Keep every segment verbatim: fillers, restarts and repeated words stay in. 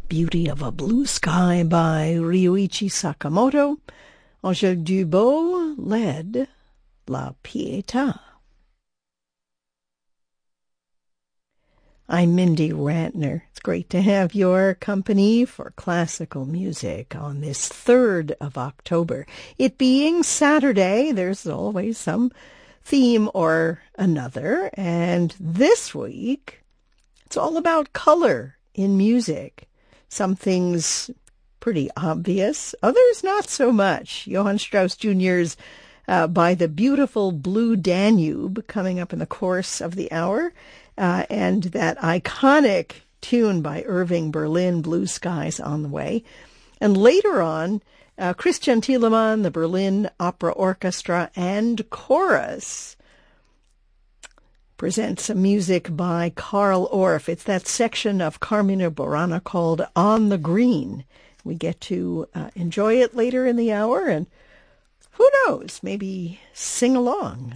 Beauty of a Blue Sky by Ryuichi Sakamoto. Angèle Dubot led La Pietà. I'm Mindy Rantner. It's great to have your company for classical music on this third of October. It being Saturday, there's always some theme or another, and this week it's all about color in music. Some things pretty obvious, others not so much. Johann Strauss Junior's uh, By the Beautiful Blue Danube coming up in the course of the hour, uh, and that iconic tune by Irving Berlin, Blue Skies on the way. And later on, uh, Christian Thielemann, the Berlin Opera Orchestra and Chorus presents some music by Carl Orff. It's that section of Carmina Burana called On the Green. We get to uh, enjoy it later in the hour, and who knows, maybe sing along.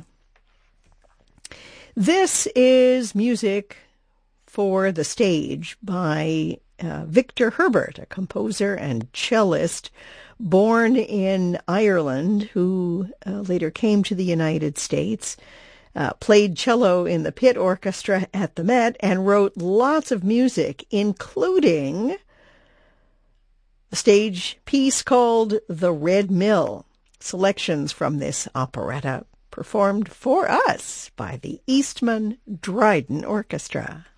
This is music for the stage by uh, Victor Herbert, a composer and cellist born in Ireland who uh, later came to the United States. Uh, played cello in the Pitt Orchestra at the Met, and wrote lots of music, including a stage piece called The Red Mill. Selections from this operetta performed for us by the Eastman Dryden Orchestra.